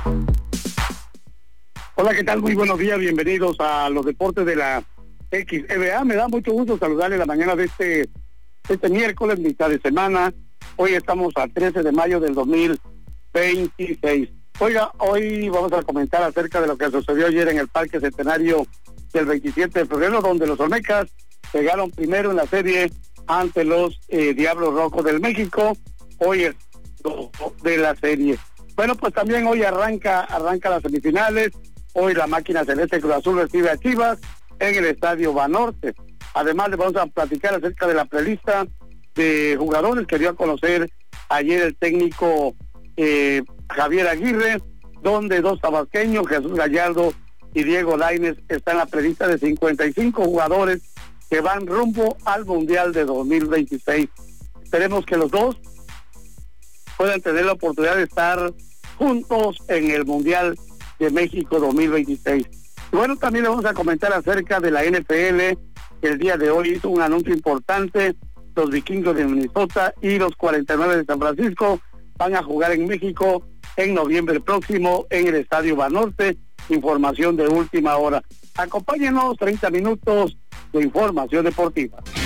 Hola, ¿qué tal? Muy buenos días, bienvenidos a los deportes de la XEBA. Me da mucho gusto saludarle la mañana de este miércoles, mitad de semana. Hoy estamos a 13 de mayo del 2026. Oiga, hoy vamos a comentar acerca de lo que sucedió ayer en el Parque Centenario del 27 de febrero, donde los Olmecas pegaron primero en la serie ante los Diablos Rojos del México. Hoy es de la serie. Bueno, pues también hoy arranca las semifinales. Hoy la máquina celeste Cruz Azul recibe a Chivas en el Estadio Banorte. Además, le vamos a platicar acerca de la prelista de jugadores que dio a conocer ayer el técnico Javier Aguirre, donde dos tabasqueños, Jesús Gallardo y Diego Lainez, están en la prelista de 55 jugadores que van rumbo al Mundial de 2026. Esperemos que los dos puedan tener la oportunidad de estar juntos en el Mundial de México 2026. Y bueno, también le vamos a comentar acerca de la NFL, que el día de hoy hizo un anuncio importante. Los Vikingos de Minnesota y los 49 de San Francisco van a jugar en México en noviembre próximo en el Estadio Banorte. Información de última hora. Acompáñenos, 30 minutos de información deportiva.